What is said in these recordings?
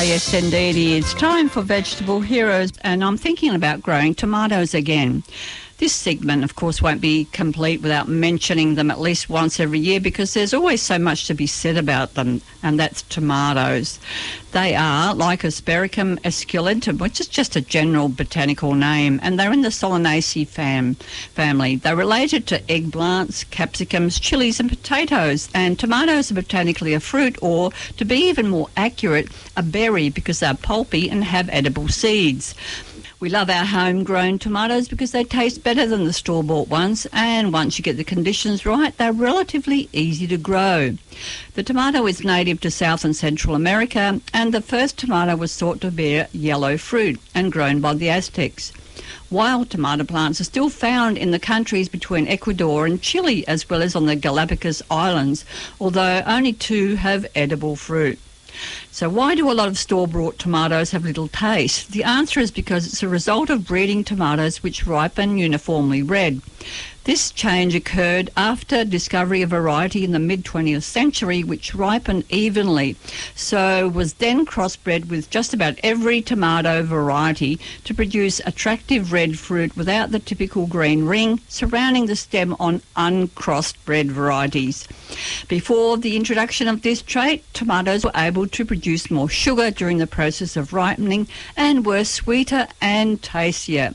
yes indeed, it's time for Vegetable Heroes, and I'm thinking about growing tomatoes again. This segment, of course, won't be complete without mentioning them at least once every year because there's always so much to be said about them, and that's tomatoes. They are Lycospericum esculentum, which is just a general botanical name, and they're in the Solanaceae family. They're related to eggplants, capsicums, chilies and potatoes, and tomatoes are botanically a fruit, or, to be even more accurate, a berry, because they're pulpy and have edible seeds. We love our homegrown tomatoes because they taste better than the store-bought ones, and once you get the conditions right, they're relatively easy to grow. The tomato is native to South and Central America, and the first tomato was thought to bear yellow fruit and grown by the Aztecs. Wild tomato plants are still found in the countries between Ecuador and Chile, as well as on the Galapagos Islands, although only 2 have edible fruit. So why do a lot of store-bought tomatoes have little taste? The answer is because it's a result of breeding tomatoes which ripen uniformly red. This change occurred after discovery of a variety in the mid-20th century which ripened evenly, so was then crossbred with just about every tomato variety to produce attractive red fruit without the typical green ring surrounding the stem on uncrossbred varieties. Before the introduction of this trait, tomatoes were able to produce more sugar during the process of ripening and were sweeter and tastier.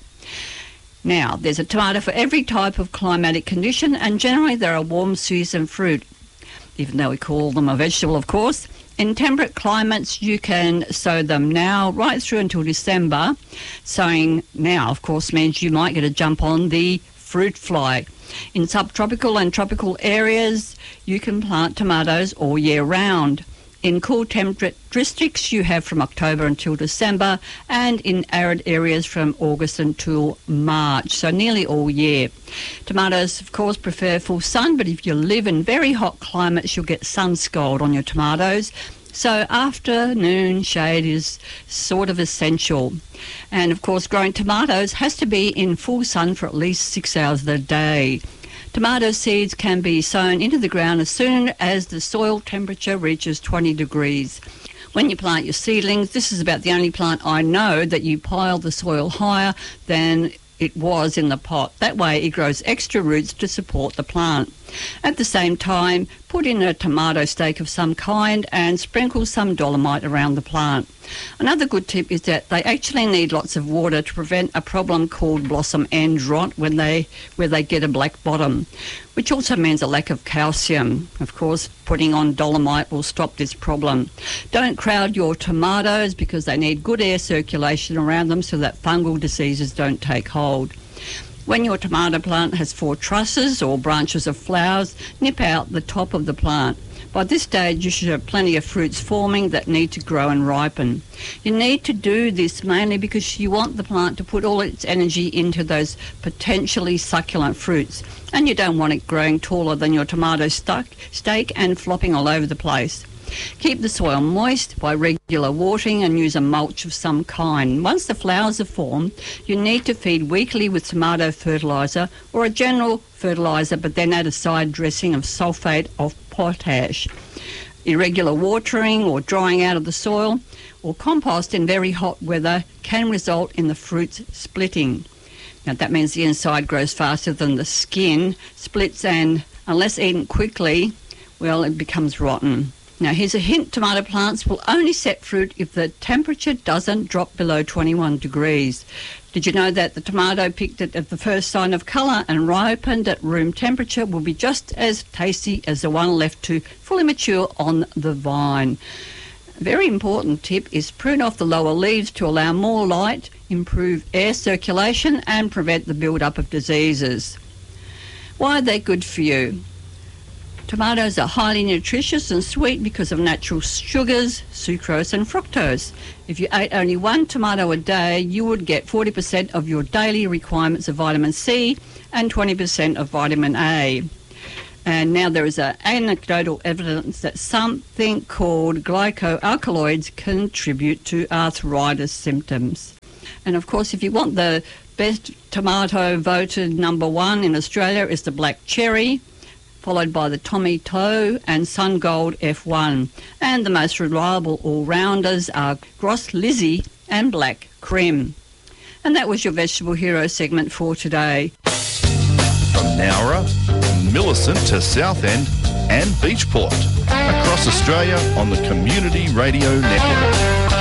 Now, there's a tomato for every type of climatic condition, and generally they're a warm season fruit, even though we call them a vegetable, of course. In temperate climates, you can sow them now right through until December. Sowing now, of course, means you might get a jump on the fruit fly. In subtropical and tropical areas, you can plant tomatoes all year round. In cool temperate districts, you have from October until December, and in arid areas from August until March, so nearly all year. Tomatoes, of course, prefer full sun, but if you live in very hot climates, you'll get sun scald on your tomatoes. So afternoon shade is sort of essential. And, of course, growing tomatoes has to be in full sun for at least 6 hours a day. Tomato seeds can be sown into the ground as soon as the soil temperature reaches 20 degrees. When you plant your seedlings, this is about the only plant I know that you pile the soil higher than it was in the pot. That way it grows extra roots to support the plant. At the same time, put in a tomato stake of some kind and sprinkle some dolomite around the plant. Another good tip is that they actually need lots of water to prevent a problem called blossom end rot where they get a black bottom, which also means a lack of calcium. Of course, putting on dolomite will stop this problem. Don't crowd your tomatoes because they need good air circulation around them so that fungal diseases don't take hold. When your tomato plant has 4 trusses or branches of flowers, nip out the top of the plant. By this stage, you should have plenty of fruits forming that need to grow and ripen. You need to do this mainly because you want the plant to put all its energy into those potentially succulent fruits, and you don't want it growing taller than your tomato stake and flopping all over the place. Keep the soil moist by regular watering and use a mulch of some kind. Once the flowers are formed, you need to feed weekly with tomato fertiliser or a general fertiliser, but then add a side dressing of sulphate of potash. Irregular watering or drying out of the soil or compost in very hot weather can result in the fruits splitting. Now that means the inside grows faster than the skin splits, and unless eaten quickly, well, it becomes rotten. Now, here's a hint. Tomato plants will only set fruit if the temperature doesn't drop below 21 degrees. Did you know that the tomato picked at the first sign of colour and ripened at room temperature will be just as tasty as the one left to fully mature on the vine? A very important tip is prune off the lower leaves to allow more light, improve air circulation and prevent the build-up of diseases. Why are they good for you? Tomatoes are highly nutritious and sweet because of natural sugars, sucrose and fructose. If you ate only 1 tomato a day, you would get 40% of your daily requirements of vitamin C and 20% of vitamin A. And now there is anecdotal evidence that something called glycoalkaloids contribute to arthritis symptoms. And of course, if you want the best tomato voted number 1 in Australia is the black cherry. followed by the Tommy Toe and Sun Gold F1. And the most reliable all-rounders are Gross Lizzie and Black Krim. And that was your Vegetable Hero segment for today. From Nowra, Millicent to Southend and Beachport. Across Australia on the Community Radio Network.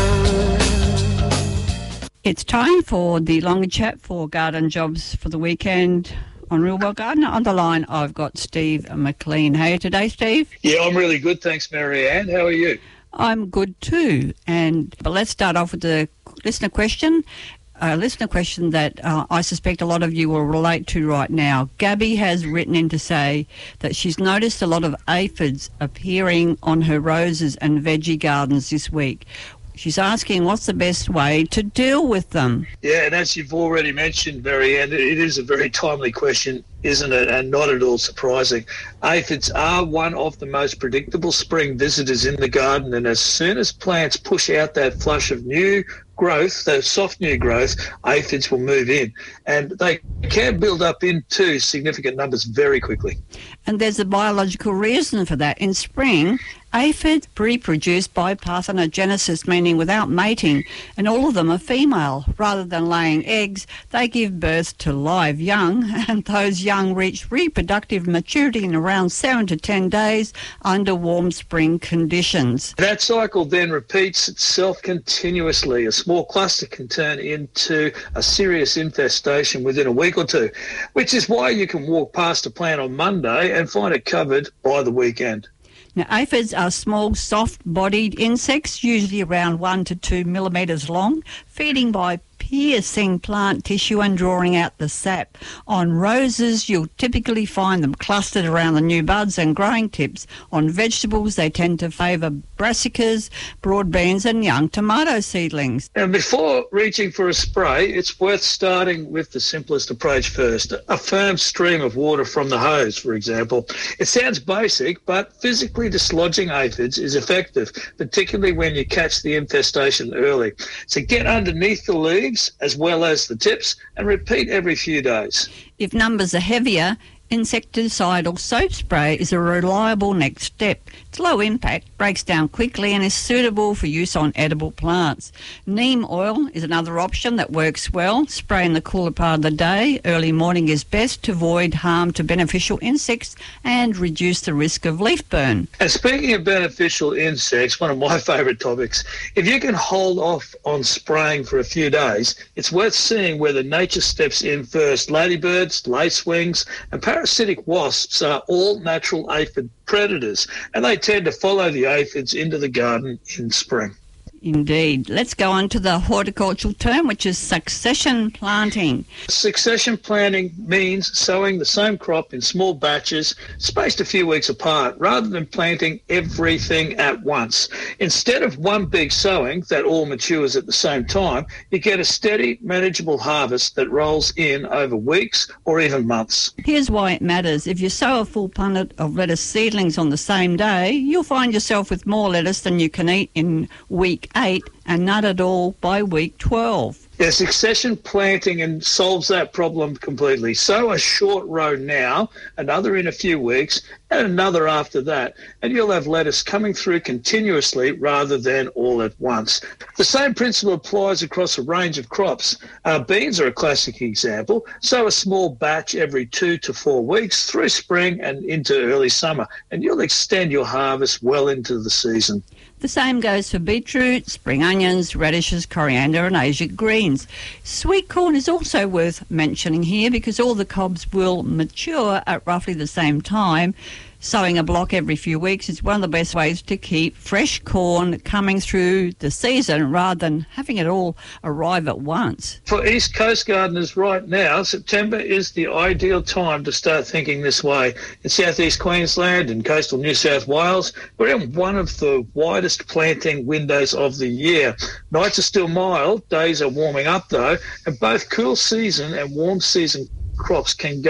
It's time for the longer chat for garden jobs for the weekend on Real World Gardener. On the line, I've got Steve McLean. How are you today, Steve? Yeah, I'm really good, thanks, Marianne. How are you? I'm good too. But let's start off with the listener question. A listener question that I suspect a lot of you will relate to right now. Gabby has written in to say that she's noticed a lot of aphids appearing on her roses and veggie gardens this week. She's asking what's the best way to deal with them. Yeah, and as you've already mentioned, Marianne, it is a very timely question, isn't it? And not at all surprising. Aphids are one of the most predictable spring visitors in the garden, and as soon as plants push out that flush of new growth, the soft new growth, aphids will move in, and they can build up into significant numbers very quickly. And there's a biological reason for that. In spring, aphids reproduce by parthenogenesis, meaning without mating, and all of them are female. Rather than laying eggs, they give birth to live young, and those young reach reproductive maturity in around 7 to 10 days under warm spring conditions. That cycle then repeats itself continuously. A small cluster can turn into a serious infestation within a week or two, which is why you can walk past a plant on Monday and find it covered by the weekend. Now, aphids are small, soft-bodied insects, usually around 1 to 2 millimetres long, feeding by piercing plant tissue and drawing out the sap. On roses, you'll typically find them clustered around the new buds and growing tips. On vegetables, they tend to favour brassicas, broad beans and young tomato seedlings. And before reaching for a spray, it's worth starting with the simplest approach first. A firm stream of water from the hose, for example. It sounds basic, but physically dislodging aphids is effective, particularly when you catch the infestation early. So get underneath the leaves as well as the tips and repeat every few days. If numbers are heavier, insecticide or soap spray is a reliable next step. It's low impact, breaks down quickly and is suitable for use on edible plants. Neem oil is another option that works well. Spray in the cooler part of the day. Early morning is best to avoid harm to beneficial insects and reduce the risk of leaf burn. And speaking of beneficial insects, one of my favourite topics, if you can hold off on spraying for a few days, it's worth seeing whether nature steps in first. Ladybirds, lacewings and parasitic wasps are all natural aphid predators, and they tend to follow the aphids into the garden in spring. Indeed. Let's go on to the horticultural term, which is succession planting. Succession planting means sowing the same crop in small batches, spaced a few weeks apart, rather than planting everything at once. Instead of one big sowing that all matures at the same time, you get a steady, manageable harvest that rolls in over weeks or even months. Here's why it matters. If you sow a full punnet of lettuce seedlings on the same day, you'll find yourself with more lettuce than you can eat in week 8 and none at all by week 12. Yeah, succession planting solves that problem completely. Sow a short row now, another in a few weeks, and another after that, and you'll have lettuce coming through continuously rather than all at once. The same principle applies across a range of crops. Beans are a classic example. Sow a small batch every 2 to 4 weeks through spring and into early summer, and you'll extend your harvest well into the season. The same goes for beetroot, spring onions, radishes, coriander and Asia greens. Sweet corn is also worth mentioning here because all the cobs will mature at roughly the same time. Sowing a block every few weeks is one of the best ways to keep fresh corn coming through the season rather than having it all arrive at once. For East Coast gardeners right now, September is the ideal time to start thinking this way. In southeast Queensland and coastal New South Wales, we're in one of the widest planting windows of the year. Nights are still mild, days are warming up though, and both cool season and warm season crops can go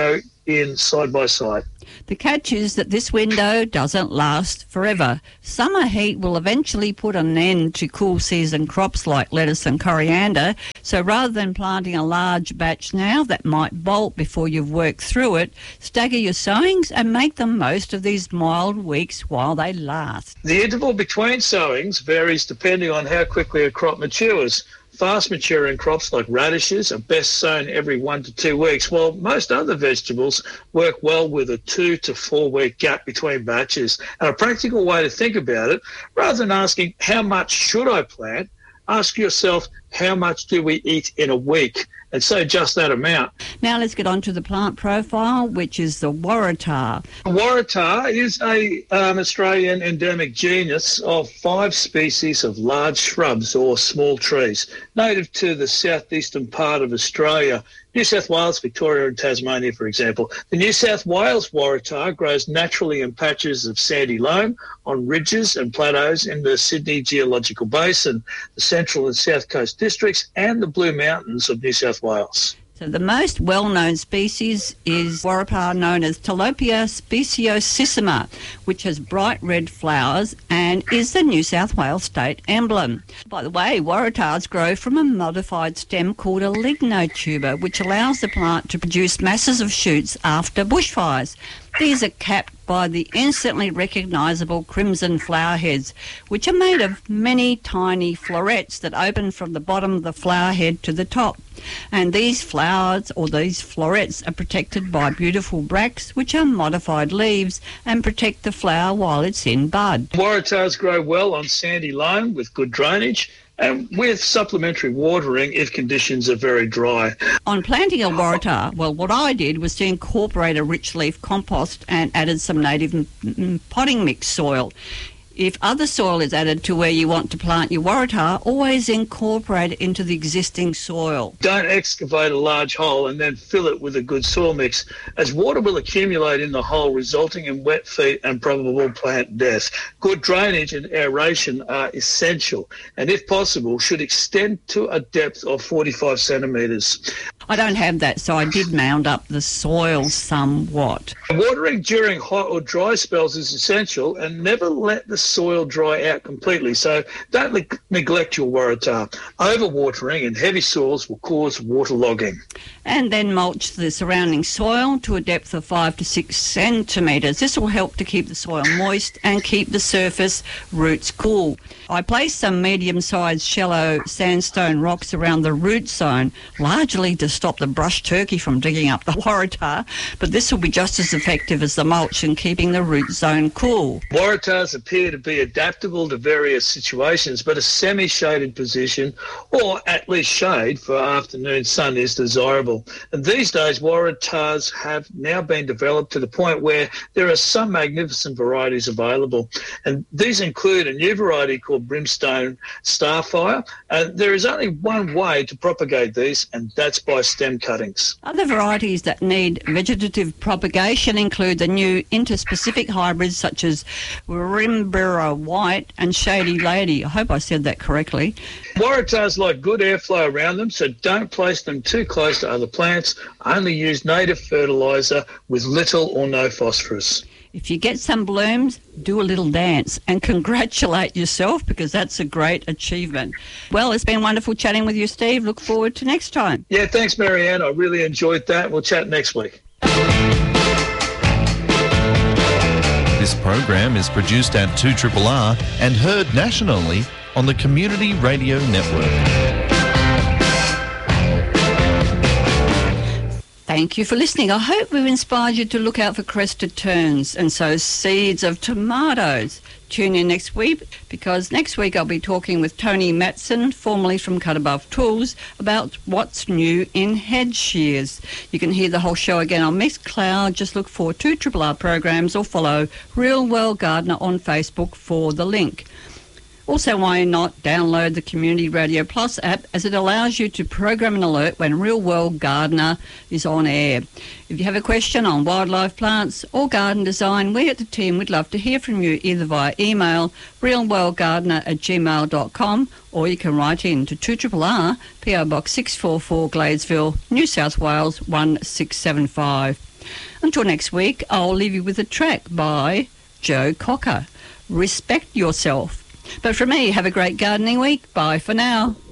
in side by side. The catch is that this window doesn't last forever. Summer heat will eventually put an end to cool season crops like lettuce and coriander, so rather than planting a large batch now that might bolt before you've worked through it, stagger your sowings and make the most of these mild weeks while they last. The interval between sowings varies depending on how quickly a crop matures. Fast maturing crops like radishes are best sown every 1 to 2 weeks, while most other vegetables work well with a 2 to 4 week gap between batches. And a practical way to think about it, rather than asking how much should I plant, ask yourself how much do we eat in a week, and so just that amount. Now let's get on to the plant profile, which is the waratah. Waratah is a Australian endemic genus of 5 species of large shrubs or small trees, native to the southeastern part of Australia. New South Wales, Victoria and Tasmania, for example. The New South Wales waratah grows naturally in patches of sandy loam on ridges and plateaus in the Sydney Geological Basin, the Central and South Coast districts and the Blue Mountains of New South Wales. So the most well-known species is waratah known as Tilapia speciosissima, which has bright red flowers and is the New South Wales state emblem. By the way, waratahs grow from a modified stem called a lignotuber, which allows the plant to produce masses of shoots after bushfires. These are capped by the instantly recognisable crimson flower heads, which are made of many tiny florets that open from the bottom of the flower head to the top. And these flowers, or these florets, are protected by beautiful bracts, which are modified leaves and protect the flower while it's in bud. Waratahs grow well on sandy loam with good drainage, and with supplementary watering if conditions are very dry. On planting a waratah, well, what I did was to incorporate a rich leaf compost and added some native potting mix soil. If other soil is added to where you want to plant your waratah, always incorporate it into the existing soil. Don't excavate a large hole and then fill it with a good soil mix, as water will accumulate in the hole, resulting in wet feet and probable plant death. Good drainage and aeration are essential, and if possible, should extend to a depth of 45 centimetres. I don't have that, so I did mound up the soil somewhat. Watering during hot or dry spells is essential, and never let the soil dry out completely, so don't neglect your waratah. Overwatering in heavy soils will cause waterlogging. And then mulch the surrounding soil to a depth of 5 to 6 centimetres. This will help to keep the soil moist and keep the surface roots cool. I placed some medium-sized shallow sandstone rocks around the root zone, largely to stop the brush turkey from digging up the waratah, but this will be just as effective as the mulch in keeping the root zone cool. Waratahs appear to be adaptable to various situations, but a semi-shaded position, or at least shade for afternoon sun, is desirable. And these days, waratahs have now been developed to the point where there are some magnificent varieties available, and these include a new variety called Brimstone Starfire. There is only one way to propagate these, and that's by stem cuttings. Other varieties that need vegetative propagation include the new interspecific hybrids such as Rimbera White and Shady Lady. I hope I said that correctly. Waratahs like good airflow around them, so don't place them too close to other plants. Only use native fertiliser with little or no phosphorus. If you get some blooms, do a little dance and congratulate yourself, because that's a great achievement. Well, it's been wonderful chatting with you, Steve. Look forward to next time. Yeah, thanks, Marianne. I really enjoyed that. We'll chat next week. This program is produced at 2RRR and heard nationally on the Community Radio Network. Thank you for listening. I hope we've inspired you to look out for crested terns and sow seeds of tomatoes. Tune in next week, because next week I'll be talking with Tony Matson, formerly from Cut Above Tools, about what's new in head shears. You can hear the whole show again on Mixcloud. Just look for 2RRR programs or follow Real World Gardener on Facebook for the link. Also, why not download the Community Radio Plus app, as it allows you to program an alert when Real World Gardener is on air. If you have a question on wildlife, plants or garden design, we at the team would love to hear from you, either via email realworldgardener@gmail.com, or you can write in to 2RRR, PO Box 644 Gladesville, New South Wales 1675. Until next week, I'll leave you with a track by Joe Cocker. Respect yourself. But for me, have a great gardening week. Bye for now.